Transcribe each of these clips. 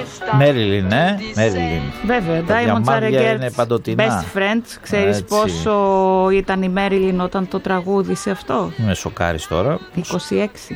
Μέριλιν, Μέριλιν. Βέβαια, Diamonds Are Against Best Friends. Ξέρεις πόσο ήταν η Μέριλιν όταν το τραγούδισε αυτό? Με σοκάρεις τώρα. 26.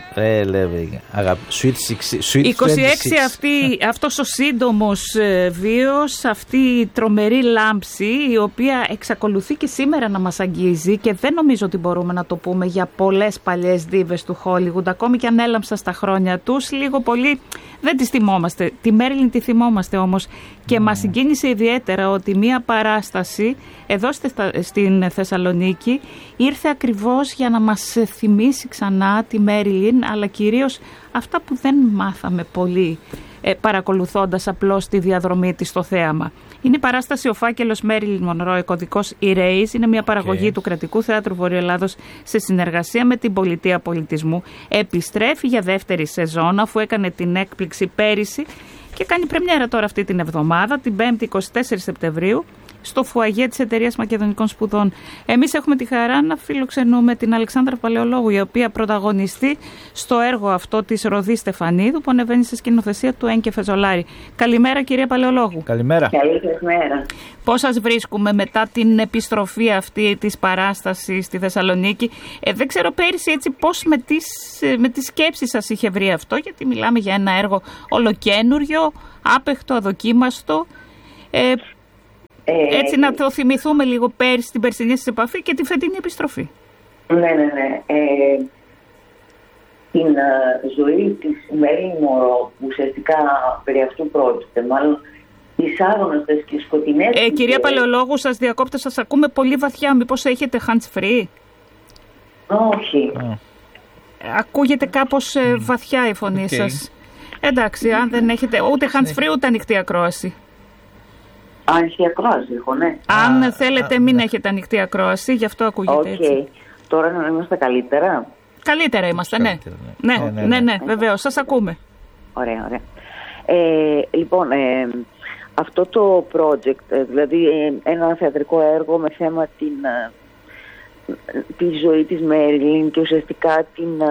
Sweet 26 αυτός ο σύντομος βίος, αυτή η τρομερή λάμψη, η οποία εξακολουθεί και σήμερα να μας αγγίζει, και δεν νομίζω ότι μπορούμε να το πούμε για πολλές παλιές δίβες του Hollywood, ακόμη και αν έλαμψαν στα χρόνια τους, λίγο πολύ δεν τις θυμόμαστε. Τη Μέριλιν τη θυμόμαστε όμως, και μας συγκίνησε ιδιαίτερα ότι μία παράσταση εδώ στην Θεσσαλονίκη ήρθε ακριβώς για να μας θυμίσει ξανά τη Μέριλιν, αλλά κυρίως αυτά που δεν μάθαμε πολύ παρακολουθώντας απλώς τη διαδρομή της στο θέαμα. Είναι η παράσταση «Ο φάκελος Μέριλιν Μονρό, κωδικός Erase». Είναι μια παραγωγή του Κρατικού Θεάτρου Βορείου Ελλάδος σε συνεργασία με την Πολιτεία Πολιτισμού. Επιστρέφει για δεύτερη σεζόν, αφού έκανε την έκπληξη πέρυσι, και κάνει πρεμιέρα τώρα αυτή την εβδομάδα, την 5η 24 Σεπτεμβρίου, στο φουαγέ της Εταιρείας Μακεδονικών Σπουδών. Εμείς έχουμε τη χαρά να φιλοξενούμε την Αλεξάνδρα Παλαιολόγου, η οποία πρωταγωνιστεί στο έργο αυτό της Ροδής Στεφανίδου, που ανεβαίνει στη σκηνοθεσία του Ένκε Φεζολάρη. Καλημέρα, κυρία Παλαιολόγου. Καλημέρα. Καλημέρα. Πώς σας βρίσκουμε μετά την επιστροφή αυτή της παράστασης στη Θεσσαλονίκη? Δεν ξέρω πέρυσι έτσι πώς με τις σκέψεις σας είχε βρει αυτό, γιατί μιλάμε για ένα έργο ολοκένουργιο, άπαιχτο, αδοκίμαστο. Έτσι να το θυμηθούμε λίγο πέρυσι, την περσινή σας επαφή και τη φετινή επιστροφή. Ναι. Την ζωή της Μέριλιν Μονρό, που ουσιαστικά περί αυτού πρόκειται, μάλλον τις άγνωστες και σκοτεινές... Κυρία Παλαιολόγου, σας διακόπτω, σας ακούμε πολύ βαθιά. Μήπως έχετε hands free? Όχι. Ακούγεται κάπως βαθιά η φωνή σας. Εντάξει, αν δεν έχετε ούτε hands free ούτε ανοιχτή ακρόαση. Ανοιχτή ακρόαση έχω, ναι. Αν θέλετε μην έχετε ανοιχτή ακρόαση, γι' αυτό ακούγεται έτσι. Τώρα είμαστε καλύτερα. Καλύτερα είμαστε, ναι, βεβαίως, σας ακούμε. Ωραία. Λοιπόν, αυτό το project, δηλαδή ένα θεατρικό έργο με θέμα τη ζωή της Μέριλιν και ουσιαστικά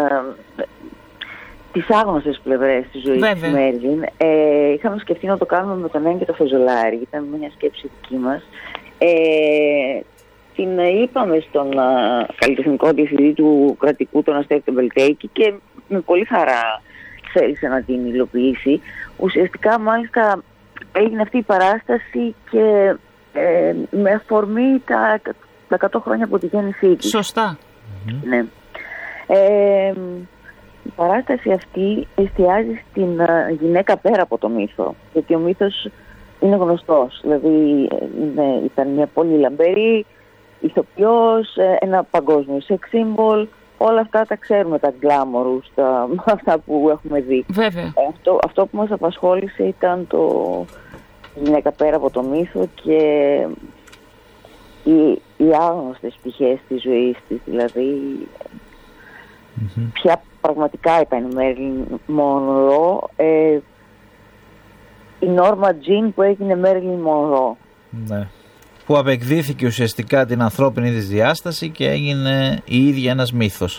τις άγνωστες πλευρές της ζωής της Μέριλιν, είχαμε σκεφτεί να το κάνουμε με τον Ένκε το Φεζολάρη. Ήταν μια σκέψη δική μας. Την είπαμε στον καλλιτεχνικό διευθυντή του Κρατικού, τον Αστέρη Τεμπελτέικη, και με πολύ χαρά θέλησε να την υλοποιήσει. Ουσιαστικά μάλιστα έγινε αυτή η παράσταση και με αφορμή τα 100 χρόνια από τη γέννησή της. Σωστά. Ναι. Η παράσταση αυτή εστιάζει στην γυναίκα πέρα από το μύθο, γιατί ο μύθος είναι γνωστός. Δηλαδή ήταν μια πολύ λαμπερή ηθοποιός, ένα παγκόσμιο σεξ σύμβολ. Όλα αυτά τα ξέρουμε, τα γκλάμορους, αυτά που έχουμε δει. Βέβαια. Αυτό που μας απασχόλησε ήταν το γυναίκα πέρα από το μύθο και οι άγνωστες πτυχές της ζωής της. Δηλαδή ποια πραγματικά ήταν η Μέριλιν Μονρό, η Νόρμα Τζιν που έγινε Μέριλιν Μονρό. Ναι. Που απεκδίθηκε ουσιαστικά την ανθρώπινη της διάσταση και έγινε η ίδια ένας μύθος.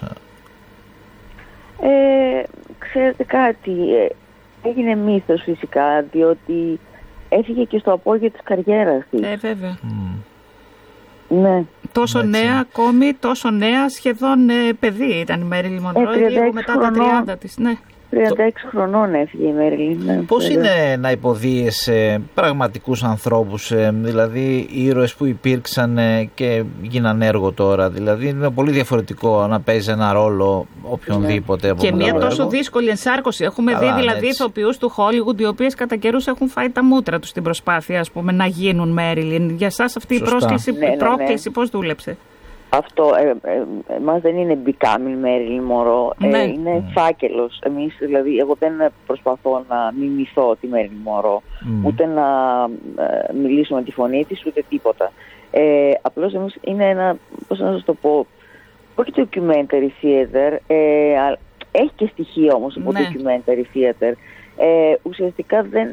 Ξέρετε κάτι, έγινε μύθος φυσικά, διότι έφυγε και στο απόγειο της καριέρας της. Βέβαια. Ναι. Τόσο έτσι. Νέα ακόμη, τόσο νέα, σχεδόν παιδί ήταν η Μέριλιν Μονρό, λίγο μετά τα 30 της. Ναι. 36 χρονών έφυγε η Μέριλιν. Ναι, πώς είναι να υποδίεσαι πραγματικούς ανθρώπους, δηλαδή ήρωες που υπήρξαν και γίνανε έργο τώρα? Δηλαδή είναι πολύ διαφορετικό να παίζει ένα ρόλο οποιονδήποτε. Και μια τόσο δύσκολη ενσάρκωση. Έχουμε δει δηλαδή ηθοποιούς του Hollywood, οι οποίες κατά καιρούς έχουν φάει τα μούτρα τους στην προσπάθεια, ας πούμε, να γίνουν Μέριλιν. Για εσάς αυτή η πρόκληση πώς δούλεψε? Αυτό εμάς δεν είναι becoming Marilyn Monroe, είναι φάκελος. Εμείς, δηλαδή, εγώ δεν προσπαθώ να μιμηθώ τη Marilyn Monroe, ούτε να μιλήσουμε τη φωνή της, ούτε τίποτα. Απλώς εμείς είναι ένα, πώς να σας το πω, όχι documentary theater, έχει και στοιχεία όμως από documentary theater. Ουσιαστικά δεν...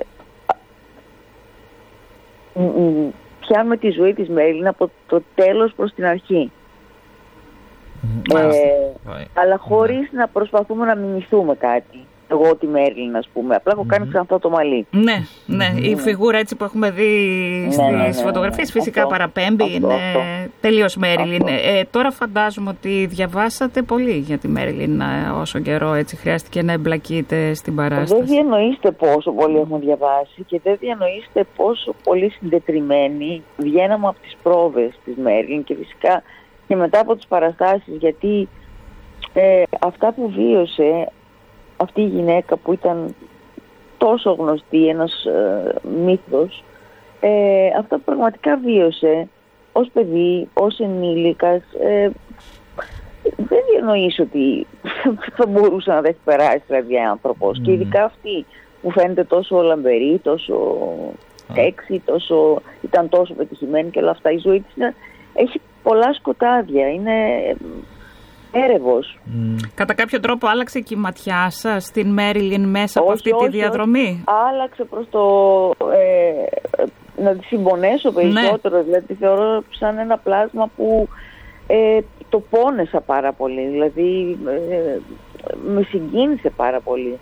πιάνουμε τη ζωή της Μέριλιν από το τέλος προς την αρχή. Αλλά χωρίς να προσπαθούμε να μιμηθούμε κάτι. εγώ τη Μέριλιν, ας πούμε. Απλά έχω κάνει ξανά το μαλλί. Ναι, η φιγούρα έτσι που έχουμε δει στις φωτογραφίες φυσικά παραπέμπει. Είναι τελείως Μέριλιν. Τώρα φαντάζομαι ότι διαβάσατε πολύ για τη Μέριλιν όσο καιρό έτσι χρειάστηκε να εμπλακείτε στην παράσταση. Δεν διανοείστε πόσο πολύ έχουμε διαβάσει και δεν διανοείστε πόσο πολύ συντετριμμένοι βγαίναμε από τις πρόβες της Μέριλιν και φυσικά και μετά από τις παραστάσεις, γιατί αυτά που βίωσε αυτή η γυναίκα που ήταν τόσο γνωστή, ένας μύθος, αυτά που πραγματικά βίωσε ως παιδί, ως ενήλικας, δεν διανοείς ότι θα μπορούσε να δεν έχει περάσει δηλαδή άνθρωπος. Και ειδικά αυτή που φαίνεται τόσο λαμπερή, τόσο έξι, ήταν τόσο πετυχημένη και όλα αυτά. Η ζωή της έχει πολλά σκοτάδια, είναι έρευος. Κατά κάποιο τρόπο άλλαξε και η ματιά σας στην Μέριλιν μέσα από αυτή τη διαδρομή? Άλλαξε προς το να τη συμπονέσω περισσότερο, δηλαδή τη θεωρώ σαν ένα πλάσμα που το πόνεσα πάρα πολύ, δηλαδή με συγκίνησε πάρα πολύ.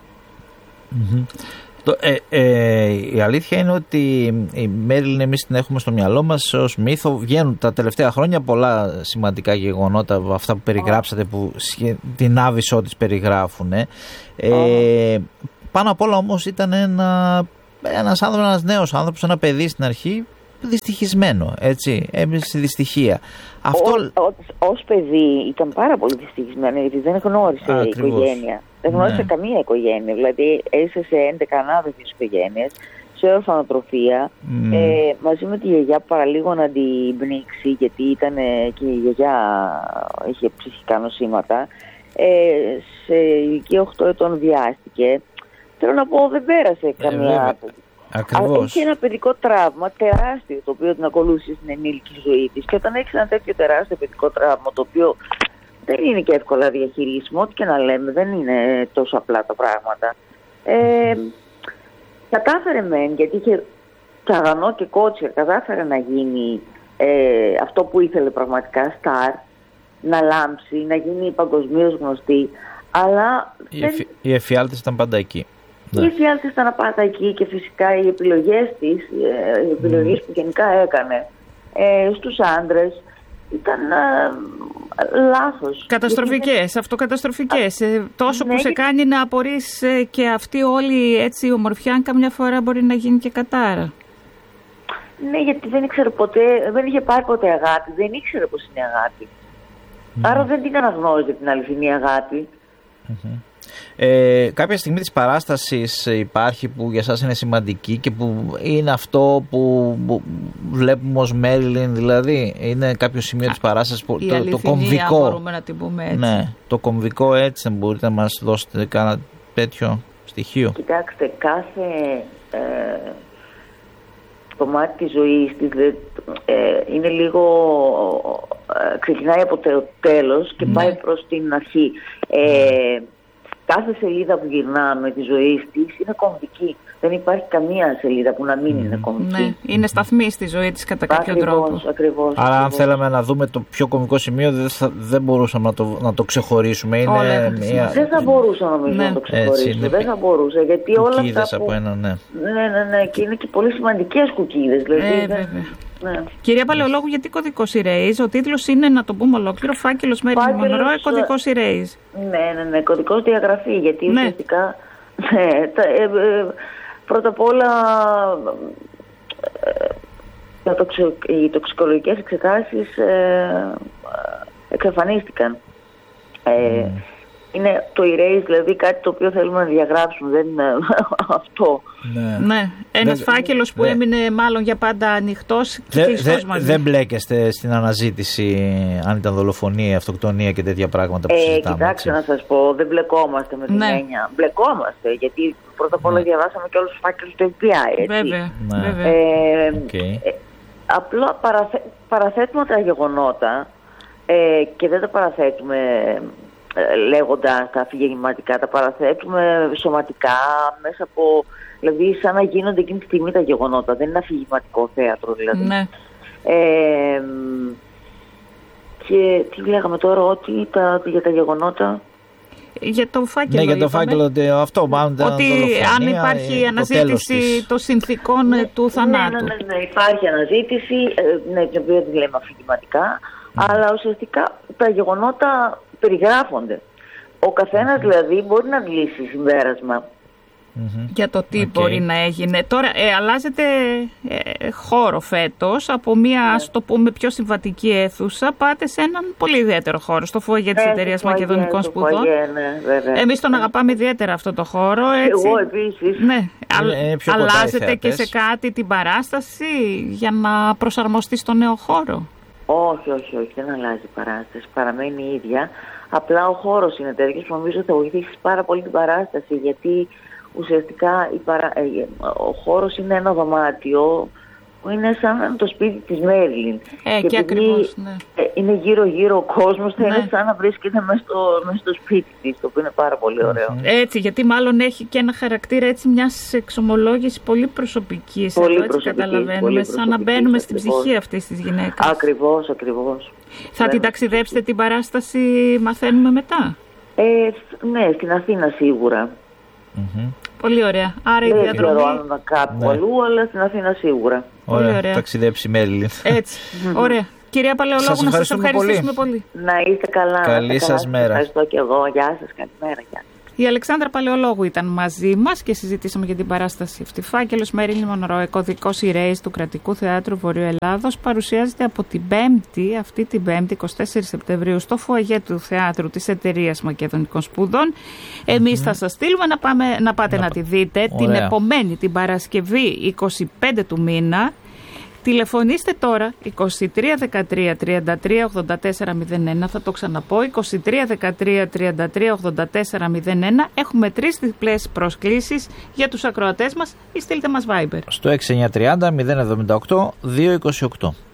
Η αλήθεια είναι ότι η Μέριλιν εμείς την έχουμε στο μυαλό μας ως μύθο. Βγαίνουν τα τελευταία χρόνια πολλά σημαντικά γεγονότα από αυτά που περιγράψατε, που την άβυσσό της περιγράφουν. Πάνω απ' όλα όμως ήταν ένας άνθρωπος, ένας νέος άνθρωπος, ένα παιδί στην αρχή δυστυχισμένο, έτσι, έμπλεξε στη δυστυχία. Ως παιδί ήταν πάρα πολύ δυστυχισμένο, γιατί δεν γνώρισε οικογένεια. Δεν γνώρισε καμία οικογένεια. Δηλαδή έζησε σε 11 ανάδοχες οικογένειες, σε ορφανοτροφία, μαζί με τη γιαγιά που παραλίγο να την πνίξει, γιατί ήταν και η γιαγιά είχε ψυχικά νοσήματα. Σε ηλικία 8 ετών βιάστηκε. Θέλω να πω, δεν πέρασε καμία. Ακριβώς. Είχε ένα παιδικό τραύμα τεράστιο, το οποίο την ακολούθησε στην ενήλικη ζωή της. Και όταν έχεις ένα τέτοιο τεράστιο παιδικό τραύμα, το οποίο δεν είναι και εύκολα διαχειρίσιμο, ό,τι και να λέμε, δεν είναι τόσο απλά τα πράγματα. Κατάφερε μεν, γιατί είχε τσαγανό και κότσιρ, κατάφερε να γίνει αυτό που ήθελε πραγματικά, στάρ, να λάμψει, να γίνει παγκοσμίως γνωστή. Αλλά οι εφιάλτες ήταν πάντα εκεί. Οι εφιάλτες ήταν πάντα εκεί και φυσικά οι επιλογές της, οι επιλογές που γενικά έκανε στους άντρες ήταν λάθος. Καταστροφικές, αυτοκαταστροφικές. Τόσο που σε κάνει να απορείς και αυτή όλη έτσι η ομορφιά, αν καμιά φορά μπορεί να γίνει και κατάρα. Ναι, γιατί δεν ήξερε ποτέ, δεν είχε πάρει ποτέ αγάπη, δεν ήξερε πως είναι αγάπη. Άρα δεν την αναγνώριζε την αληθινή αγάπη. Κάποια στιγμή της παράστασης υπάρχει που για σας είναι σημαντική και που είναι αυτό που βλέπουμε ως Μέριλιν, δηλαδή είναι κάποιο σημείο της παράστασης που, το κομβικό, μπορούμε να την πούμε έτσι. Ναι, το κομβικό, έτσι μπορείτε να μας δώσετε κάνα τέτοιο στοιχείο? Κοιτάξτε, κάθε κομμάτι της ζωής της είναι λίγο, ξεκινάει από το τέλος και πάει προς την αρχή. Κάθε σελίδα που γυρνάμε τη ζωή της είναι κομβική. Δεν υπάρχει καμία σελίδα που να μην είναι κομβική. Ναι, είναι σταθμή στη ζωή της κατά κάποιο τρόπο. Ακριβώς. Άρα, αν θέλαμε να δούμε το πιο κομβικό σημείο, δεν μπορούσαμε να το ξεχωρίσουμε. Δεν θα μπορούσα νομίζω να το ξεχωρίσουμε. Δεν θα μπορούσα. Γιατί όλα αυτά που... από ένα, ναι. Ναι. Και είναι και πολύ σημαντικές κουκίδες. Δηλαδή, ναι. Κυρία Παλαιολόγου, γιατί κωδικός Ερέης? Ο τίτλος είναι, να το πούμε ολόκληρο, Φάκελος Μέριλιν Μονρόε, κωδικός Ερέης. Ναι, κωδικός διαγραφή. Γιατί ουσιαστικά πρώτα απ' όλα οι τοξικολογικές εξετάσεις εξαφανίστηκαν. Είναι το erase, δηλαδή κάτι το οποίο θέλουμε να διαγράψουμε, δεν είναι αυτό. Ναι, ένας φάκελος που έμεινε μάλλον για πάντα ανοιχτός και κλειστός μαζί. Δεν μπλέκεστε στην αναζήτηση αν ήταν δολοφονία, αυτοκτονία και τέτοια πράγματα που συζητάμε? Κοιτάξτε να σας πω, δεν μπλεκόμαστε με την έννοια. Μπλεκόμαστε, γιατί πρώτα απ' όλα διαβάσαμε και όλους τους φάκελους του FBI, έτσι. Βέβαια. Απλά παραθέτουμε τα γεγονότα και δεν τα παραθέτουμε λέγοντας τα αφηγηματικά, τα παραθέτουμε σωματικά μέσα από, δηλαδή σαν να γίνονται εκείνη τη στιγμή τα γεγονότα, δεν είναι αφηγηματικό θέατρο δηλαδή. Ναι. Και τι λέγαμε τώρα, ότι για τα γεγονότα Για το φάκελο. Ναι, για το φάκελο αυτό. Ότι αν υπάρχει αναζήτηση των συνθήκων του θανάτου. Ναι, υπάρχει αναζήτηση, την οποία τη λέμε αφηγηματικά, αλλά ουσιαστικά τα γεγονότα περιγράφονται. Ο καθένας δηλαδή μπορεί να αντλήσει συμπέρασμα. Για το τι μπορεί να έγινε. Τώρα αλλάζετε χώρο φέτος από μια, ας το πούμε, πιο συμβατική αίθουσα. Πάτε σε έναν πολύ ιδιαίτερο χώρο, στο φοαγέ της Εταιρείας Μακεδονικών Σπουδών. Εμείς τον αγαπάμε ιδιαίτερα αυτό το χώρο. Έτσι. Εγώ επίσης. Ναι. Αλλάζετε και σε κάτι την παράσταση για να προσαρμοστεί στο νέο χώρο? Όχι, δεν αλλάζει η παράσταση. Παραμένει η ίδια. Απλά ο χώρος είναι τέτοιος που νομίζω θα βοηθήσει πάρα πολύ την παράσταση, γιατί ουσιαστικά ο χώρος είναι ένα δωμάτιο που είναι σαν το σπίτι της Μέριλιν. Και ακριβώς, ναι. Είναι γύρω-γύρω ο κόσμος, θα είναι σαν να βρίσκεται μέσα στο σπίτι της, το οποίο είναι πάρα πολύ ωραίο. Έτσι, γιατί μάλλον έχει και ένα χαρακτήρα έτσι μιας εξομολόγησης πολύ προσωπικής. Πολύ έτσι καταλαβαίνουμε, σαν να μπαίνουμε στην ψυχή αυτής της γυναίκας. Ακριβώς. Θα την ταξιδέψετε την παράσταση, μαθαίνουμε μετά? Ναι, στην Αθήνα σίγουρα. Πολύ ωραία. Άρα η διαδρομή. Δεν ξέρω αν κάπου αλλού, αλλά στην Αθήνα σίγουρα. Ωραία, ωραία. Ταξιδέψει η Μέριλιν. Έτσι. Ωραία. Κυρία Παλαιολόγου, να σας ευχαριστήσουμε πολύ. Να είστε καλά. Καλή σας μέρα. Ευχαριστώ και εγώ. Γεια σας. Καλημέρα. Η Αλεξάνδρα Παλαιολόγου ήταν μαζί μας και συζητήσαμε για την παράσταση αυτή. Φάκελος Μέριλιν Μονρό, κωδικός ηρωής του Κρατικού Θεάτρου Βορείου Ελλάδος, παρουσιάζεται από την Πέμπτη, αυτή την Πέμπτη, 24 Σεπτεμβρίου, στο φοαγέ του Θεάτρου της Εταιρείας Μακεδονικών Σπουδών. Εμείς θα σας στείλουμε να πάτε να τη δείτε. Ωραία. Την επομένη, την Παρασκευή 25 του μήνα. Τηλεφωνήστε τώρα 2313 33 84 01, θα το ξαναπώ, 2313 33 84 01. Έχουμε 3 διπλές προσκλήσεις για τους ακροατές μας ή στείλτε μας Viber. Στο 6930 078 228.